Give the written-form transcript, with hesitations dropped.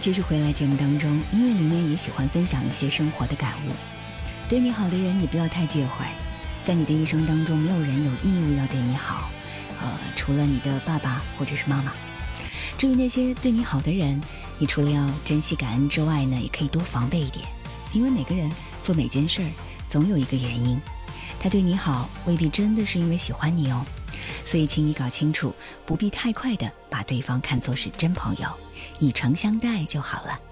其实回来节目当中，因为里面也喜欢分享一些生活的感悟。对你好的人，你不要太介怀，在你的一生当中，没有人有义务要对你好，除了你的爸爸或者是妈妈。至于那些对你好的人，你除了要珍惜感恩之外呢，也可以多防备一点，因为每个人做每件事总有一个原因，他对你好未必真的是因为喜欢你哦。所以请你搞清楚，不必太快的把对方看作是真朋友，以诚相待就好了。